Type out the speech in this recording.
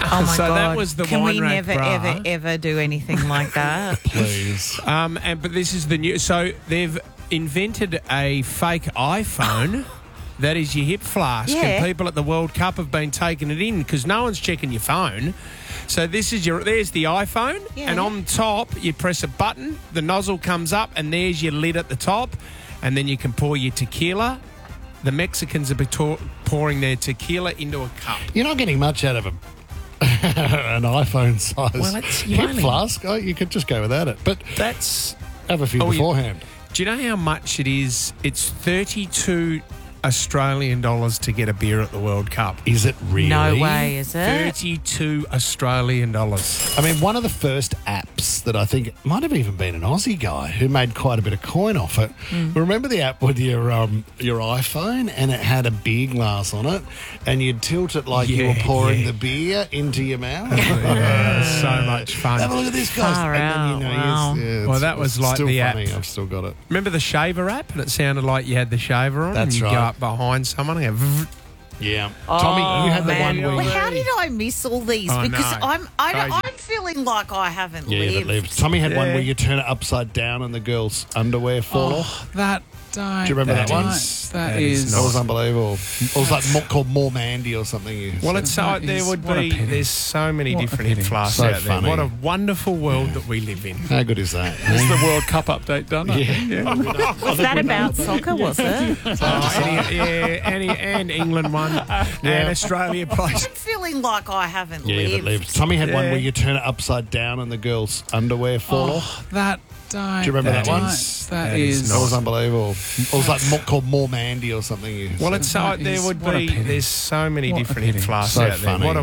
Oh my So God. that was the Can wine we rack never, bra. ever do anything like that? Please. But this is the new. So they've invented a fake iPhone. That is your hip flask, Yeah. and people at the World Cup have been taking it in because no one's checking your phone. So there's the iPhone, Yeah. and on top you press a button, the nozzle comes up, and there's your lid at the top, and then you can pour your tequila. The Mexicans have been pouring their tequila into a cup. You're not getting much out of an iPhone size Well, it's hip only- flask. Oh, you could just go without it. But That's. have a few Oh, yeah. beforehand. Do you know how much it is? It's 32 Australian dollars to get a beer at the World Cup. Is it really? No way, is it? 32 Australian dollars. I mean, one of the first apps that I think might have even been an Aussie guy who made quite a bit of coin off it. Remember the app with your iPhone, and it had a beer glass on it, and you'd tilt it like you were pouring the beer into your mouth. So much fun. Have a look at this, guys. Far And then, out, wow. Well, that was it's like still the funny. app. I've still got it. Remember the shaver app? And it sounded like you had the shaver on. That's and you right. go up behind someone and go, "Vrrt." Yeah. Tommy, you had the Man, one well, where... how did I miss all these? I Because know. I'm feeling like I haven't Yeah, lived. that lived. Tommy had one Yeah. where you turn it upside down and the girl's underwear fall off. That don't. Do you remember that one? That is. That was unbelievable. It was like called More Mandy or something. Well, it's so That there is- would what a be. pity. There's so many What a different hip pity. flasks So out funny. there. What a wonderful world that we live in. How good is that? It's the World Cup update done. I think. Yeah. Was that about soccer, was it? And England won, and Australia played. I'm feeling like I haven't Yeah, that lived. lived. Tommy had one Yeah. where you turn it upside down and the girl's underwear fall off. That don't. Do you remember that one? That is is. That was unbelievable. It was like called More Mandy or something. Well, it's so That there is- would what a be. pity. There's so many What a different hip pity. flasks So out there. funny. What a